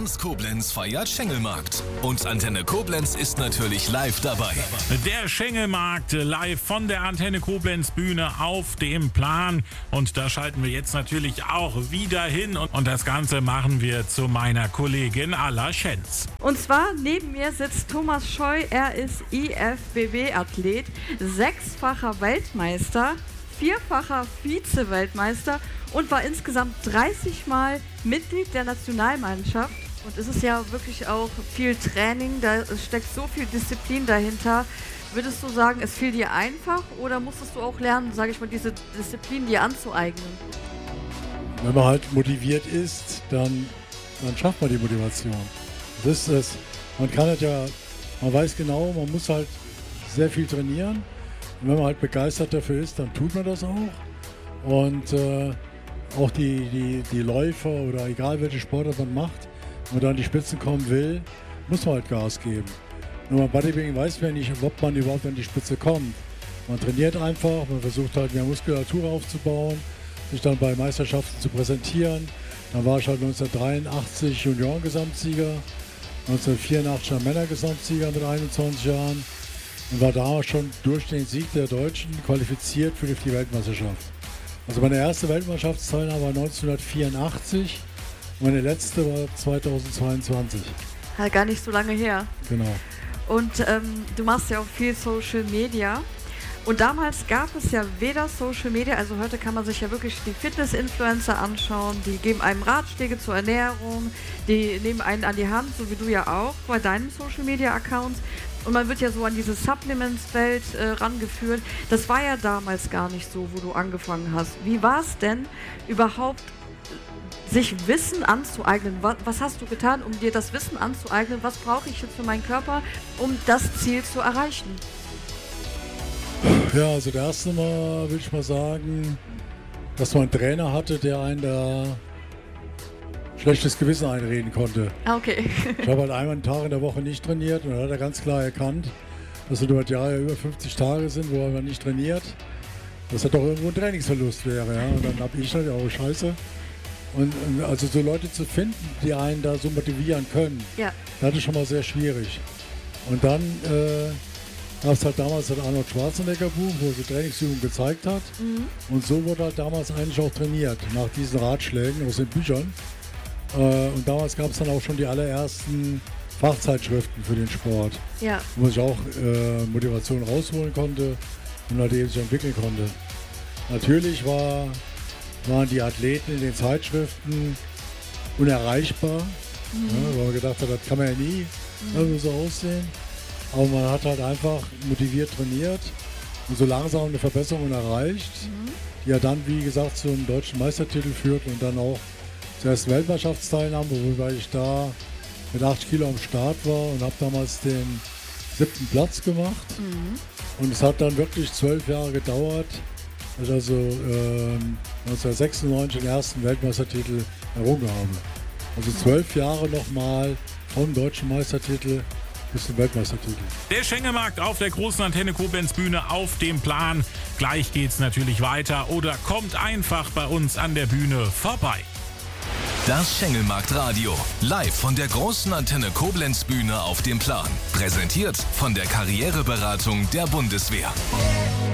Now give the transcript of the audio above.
Ganz Koblenz feiert Schengelmarkt. Und Antenne Koblenz ist natürlich live dabei. Der Schengelmarkt live von der Antenne Koblenz Bühne auf dem Plan. Und da schalten wir jetzt natürlich auch wieder hin. Und das Ganze machen wir zu meiner Kollegin Alla Schenz. Und zwar neben mir sitzt Thomas Scheu. Er ist IFBB-Athlet, 6-facher Weltmeister, 4-facher Vize-Weltmeister und war insgesamt 30 Mal Mitglied der Nationalmannschaft. Und es ist ja wirklich auch viel Training, da steckt so viel Disziplin dahinter. Würdest du sagen, es fiel dir einfach oder musstest du auch lernen, sage ich mal, diese Disziplin dir anzueignen? Wenn man halt motiviert ist, dann schafft man die Motivation. Das ist es. Man kann halt ja, man weiß genau, man muss halt sehr viel trainieren. Und wenn man halt begeistert dafür ist, dann tut man das auch. Und auch die Läufer oder egal welche Sportart man macht, wenn man dann an die Spitzen kommen will, muss man halt Gas geben. Nur beim Bodybuilding weiß man nicht, ob man überhaupt an die Spitze kommt. Man trainiert einfach, man versucht halt mehr Muskulatur aufzubauen, sich dann bei Meisterschaften zu präsentieren. Dann war ich halt 1983 Junioren-Gesamtsieger, 1984 Männer-Gesamtsieger mit 21 Jahren und war damals schon durch den Sieg der Deutschen qualifiziert für die Weltmeisterschaft. Also meine erste Weltmeisterschaftsteilnahme war 1984 und meine letzte war 2022. Ja, gar nicht so lange her. Genau. Und du machst ja auch viel Social Media. Und damals gab es ja weder Social Media, also heute kann man sich ja wirklich die Fitness-Influencer anschauen, die geben einem Ratschläge zur Ernährung, die nehmen einen an die Hand, so wie du ja auch bei deinen Social Media Accounts. Und man wird ja so an diese Supplements-Welt rangeführt. Das war ja damals gar nicht so, wo du angefangen hast. Wie war es denn überhaupt, sich Wissen anzueignen? Was hast du getan, um dir das Wissen anzueignen? Was brauche ich jetzt für meinen Körper, um das Ziel zu erreichen? Ja, also das erste Mal würde ich mal sagen, dass man einen Trainer hatte, der einen da schlechtes Gewissen einreden konnte. Okay. Ich habe halt einmal einen Tag in der Woche nicht trainiert und dann hat er ganz klar erkannt, dass es über die Jahre über 50 Tage sind, wo man nicht trainiert, dass das doch irgendwo ein Trainingsverlust wäre. Ja? Und dann habe ich halt, oh Scheiße. Und also so Leute zu finden, die einen da so motivieren können, Ja. das ist schon mal sehr schwierig. Und dann gab es halt damals das Arnold Schwarzenegger Buch, wo sie Trainingsübungen gezeigt hat. Mhm. Und so wurde halt damals eigentlich auch trainiert, nach diesen Ratschlägen aus den Büchern. Und damals gab es dann auch schon die allerersten Fachzeitschriften für den Sport, Ja. wo ich auch Motivation rausholen konnte und halt eben sich entwickeln konnte. Natürlich waren die Athleten in den Zeitschriften unerreichbar, ja, weil man gedacht hat, das kann man ja nie so aussehen. Aber man hat halt einfach motiviert trainiert und so langsam eine Verbesserung erreicht, die ja dann, wie gesagt, zum deutschen Meistertitel führt und dann auch zur ersten Weltmeisterschaftsteilnahme, wobei ich da mit 8 Kilo am Start war und habe damals den 7. Platz gemacht. Und es hat dann wirklich 12 Jahre gedauert, dass ich also 1996 den ersten Weltmeistertitel errungen habe. Also 12 Jahre nochmal vom deutschen Meistertitel bis zum Weltmeistertitel. Der Schengelmarkt auf der großen Antenne Koblenz Bühne auf dem Plan. Gleich geht's natürlich weiter oder kommt einfach bei uns an der Bühne vorbei. Das Schengelmarkt-Radio. Live von der großen Antenne Koblenz Bühne auf dem Plan. Präsentiert von der Karriereberatung der Bundeswehr.